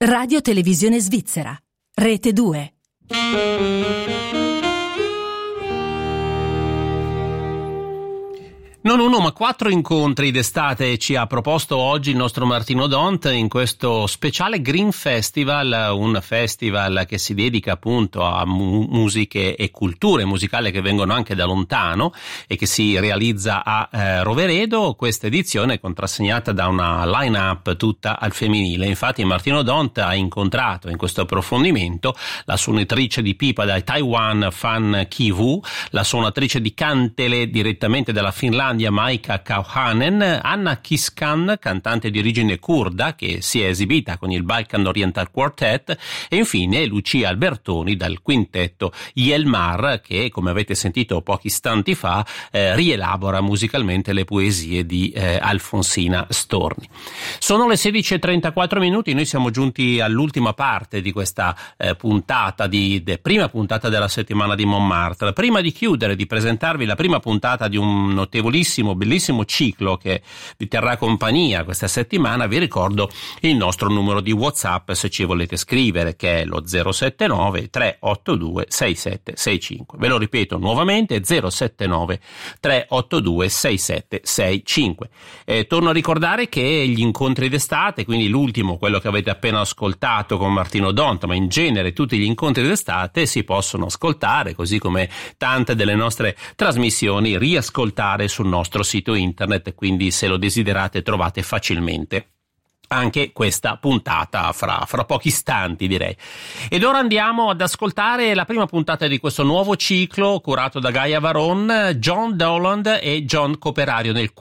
Radio Televisione Svizzera, Rete 2. Non uno ma 4 incontri d'estate ci ha proposto oggi il nostro Martino Dont in questo speciale Green Festival, un festival che si dedica appunto a musiche e culture musicali che vengono anche da lontano e che si realizza a Roveredo. Questa edizione è contrassegnata da una line-up tutta al femminile. Infatti Martino Dont ha incontrato in questo approfondimento la suonatrice di pipa da Taiwan Fan Ki-woo, la suonatrice di kantele direttamente dalla Finlandia Maika Kauhanen, Anna Kiskan, cantante di origine curda che si è esibita con il Balkan Oriental Quartet, e infine Lucia Albertoni dal quintetto Yelmar che, come avete sentito pochi istanti fa, rielabora musicalmente le poesie di Alfonsina Storni. Sono le 16:34 minuti, noi siamo giunti all'ultima parte di questa puntata, prima puntata della settimana di Montmartre. Prima di chiudere, di presentarvi la prima puntata di un notevolissimo, bellissimo ciclo che vi terrà compagnia questa settimana, vi ricordo il nostro numero di WhatsApp se ci volete scrivere, che è lo 079 382 6765. Ve lo ripeto nuovamente, 079 382 6765. Torno a ricordare che gli incontri d'estate, quindi l'ultimo, quello che avete appena ascoltato con Martino Dont, ma in genere tutti gli incontri d'estate si possono ascoltare, così come tante delle nostre trasmissioni, riascoltare sul nostro sito internet, quindi se lo desiderate trovate facilmente anche questa puntata fra pochi istanti, direi. Ed ora andiamo ad ascoltare la prima puntata di questo nuovo ciclo curato da Gaia Varon, John Dowland e John Coperario nel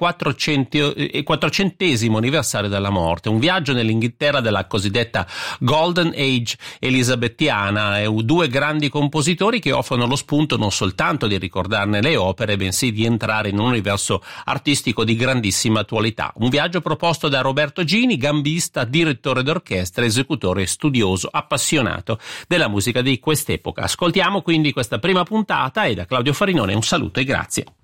400° anniversario della morte, un viaggio nell'Inghilterra della cosiddetta Golden Age elisabettiana, due grandi compositori che offrono lo spunto non soltanto di ricordarne le opere, bensì di entrare in un universo artistico di grandissima attualità. Un viaggio proposto da Roberto Gini, direttore d'orchestra, esecutore studioso, appassionato della musica di quest'epoca. Ascoltiamo quindi questa prima puntata e da Claudio Farinone un saluto e grazie.